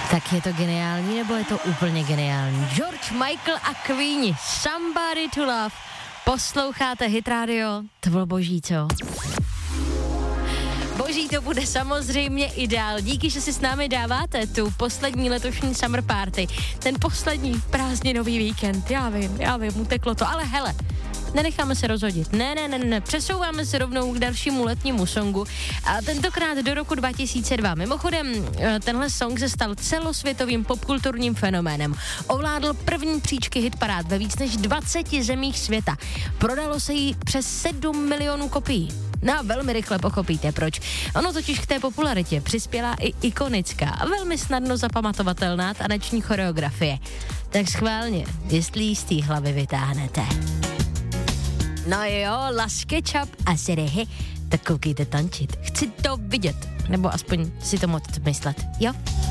Tak je to geniální, nebo je to úplně geniální? George Michael a Queen, Somebody to Love. Posloucháte Hit Radio, to bylo boží, co? Boží to bude samozřejmě ideál. Díky, že si s námi dáváte tu poslední letošní summer party. Ten poslední prázdninový víkend. Já vím, uteklo to, ale hele, nenecháme se rozhodit. Ne, přesouváme se rovnou k dalšímu letnímu songu a tentokrát do roku 2002. Mimochodem, tenhle song se stal celosvětovým popkulturním fenoménem. Ovládl první příčky hitparád ve víc než 20 zemích světa. Prodalo se jí přes 7 milionů kopií. No a velmi rychle pochopíte proč. Ono totiž k té popularitě přispěla i ikonická a velmi snadno zapamatovatelná taneční choreografie. Tak schválně, jestli ji z té hlavy vytáhnete. No jo, Las Ketchup a Serehe, tak koukejte tančit. Chci to vidět, nebo aspoň si to moc myslet, jo?